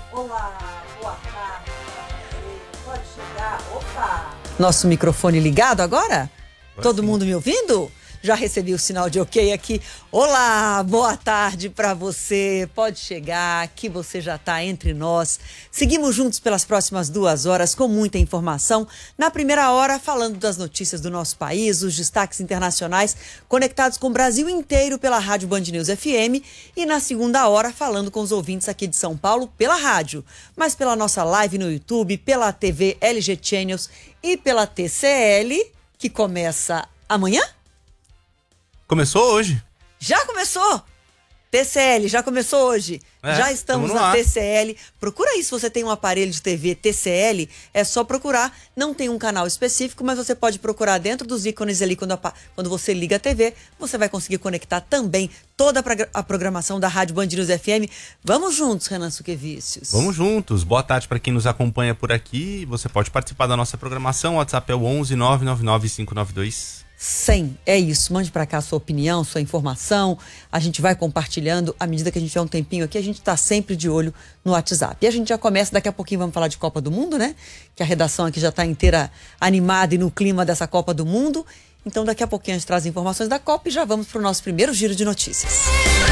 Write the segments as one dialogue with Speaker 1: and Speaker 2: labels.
Speaker 1: Olá, boa tarde. Pode chegar. Opa! Nosso microfone ligado agora? Todo mundo me ouvindo? Já recebi o sinal de ok aqui. Olá, boa tarde para você. Pode chegar, que você já está entre nós. Seguimos juntos pelas próximas 2 horas com muita informação. Na primeira hora, falando das notícias do nosso país, os destaques internacionais conectados com o Brasil inteiro pela Rádio Band News FM. E na segunda hora, falando com os ouvintes aqui de São Paulo pela rádio, mas pela nossa live no YouTube, pela TV LG Channels e pela TCL, que começa amanhã?
Speaker 2: Começou hoje.
Speaker 1: Já começou? TCL, já começou hoje. Já estamos na TCL. Procura aí se você tem um aparelho de TV TCL. É só procurar. Não tem um canal específico, mas você pode procurar dentro dos ícones ali. Quando você liga a TV, você vai conseguir conectar também toda a programação da Rádio Band News FM. Vamos juntos, Renan Suquevicius.
Speaker 2: Vamos juntos. Boa tarde para quem nos acompanha por aqui. Você pode participar da nossa programação. O WhatsApp é o 11 999 592
Speaker 1: 100, é isso. Mande para cá a sua opinião, sua informação. A gente vai compartilhando. À medida que a gente tiver um tempinho aqui, a gente está sempre de olho no WhatsApp. E a gente já começa, daqui a pouquinho vamos falar de Copa do Mundo, né? Que a redação aqui já está inteira animada e no clima dessa Copa do Mundo. Então daqui a pouquinho a gente traz informações da Copa e já vamos para o nosso primeiro giro de notícias.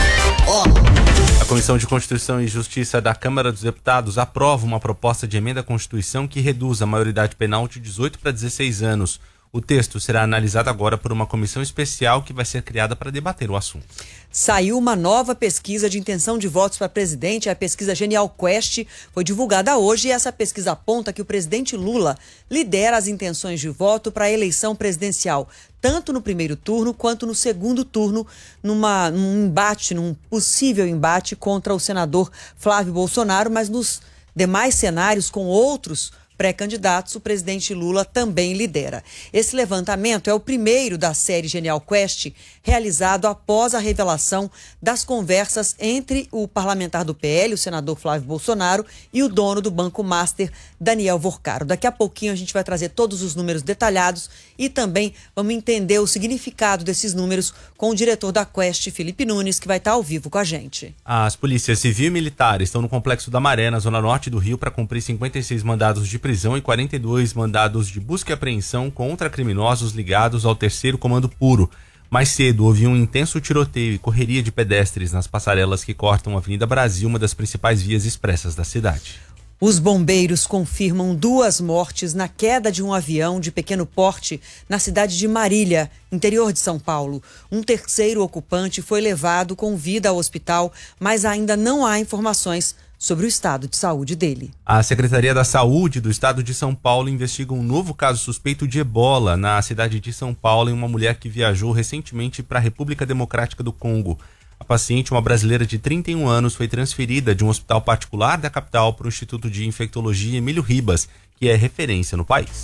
Speaker 2: A Comissão de Constituição e Justiça da Câmara dos Deputados aprova uma proposta de emenda à Constituição que reduz a maioridade penal de 18 para 16 anos. O texto será analisado agora por uma comissão especial que vai ser criada para debater o assunto.
Speaker 1: Saiu uma nova pesquisa de intenção de votos para presidente, a pesquisa Genial Quest foi divulgada hoje e essa pesquisa aponta que o presidente Lula lidera as intenções de voto para a eleição presidencial, tanto no primeiro turno quanto no segundo turno, num possível embate contra o senador Flávio Bolsonaro, mas nos demais cenários com outros pré-candidatos, o presidente Lula também lidera. Esse levantamento é o primeiro da série Genial Quest, realizado após a revelação das conversas entre o parlamentar do PL, o senador Flávio Bolsonaro, e o dono do Banco Master, Daniel Vorcaro. Daqui a pouquinho a gente vai trazer todos os números detalhados e também vamos entender o significado desses números com o diretor da Quest, Felipe Nunes, que vai estar ao vivo com a gente.
Speaker 2: As polícias civil e militar estão no Complexo da Maré, na zona norte do Rio, para cumprir 56 mandados de prisão e 42 mandados de busca e apreensão contra criminosos ligados ao Terceiro Comando Puro. Mais cedo, houve um intenso tiroteio e correria de pedestres nas passarelas que cortam a Avenida Brasil, uma das principais vias expressas da cidade.
Speaker 1: Os bombeiros confirmam 2 mortes na queda de um avião de pequeno porte na cidade de Marília, interior de São Paulo. Um terceiro ocupante foi levado com vida ao hospital, mas ainda não há informações sobre o estado de saúde dele.
Speaker 2: A Secretaria da Saúde do Estado de São Paulo investiga um novo caso suspeito de ebola na cidade de São Paulo em uma mulher que viajou recentemente para a República Democrática do Congo. A paciente, uma brasileira de 31 anos, foi transferida de um hospital particular da capital para o Instituto de Infectologia Emílio Ribas, que é referência no país.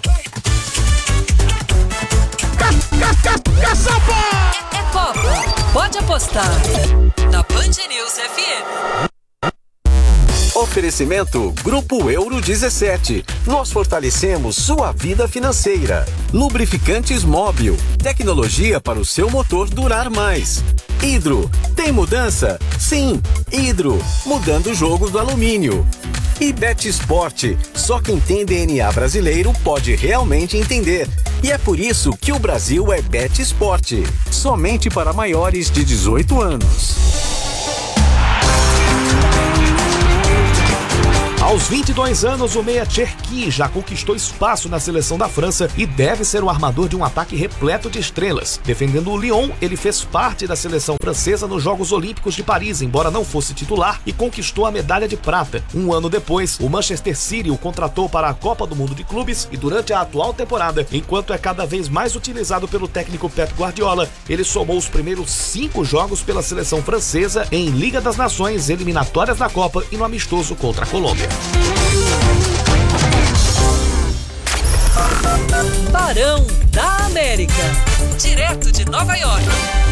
Speaker 3: É Copa. Pode apostar na Band News FM.
Speaker 4: Oferecimento Grupo Euro 17. Nós fortalecemos sua vida financeira. Lubrificantes Móbil. Tecnologia para o seu motor durar mais. Hidro. Tem mudança? Sim. Hidro. Mudando o jogo do alumínio. E Bet Sport. Só quem tem DNA brasileiro pode realmente entender. E é por isso que o Brasil é Bet Sport. Somente para maiores de 18 anos.
Speaker 5: Aos 22 anos, o meia Cherki já conquistou espaço na seleção da França e deve ser o armador de um ataque repleto de estrelas. Defendendo o Lyon, ele fez parte da seleção francesa nos Jogos Olímpicos de Paris, embora não fosse titular, e conquistou a medalha de prata. Um ano depois, o Manchester City o contratou para a Copa do Mundo de Clubes e durante a atual temporada, enquanto é cada vez mais utilizado pelo técnico Pep Guardiola, ele somou os primeiros 5 jogos pela seleção francesa em Liga das Nações, eliminatórias da Copa e no amistoso contra a Colômbia.
Speaker 3: Barão da América, direto de Nova York.